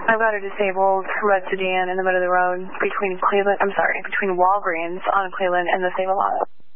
I've got a disabled red sedan in the middle of the road between Walgreens on Cleveland and the Save-A-Lot.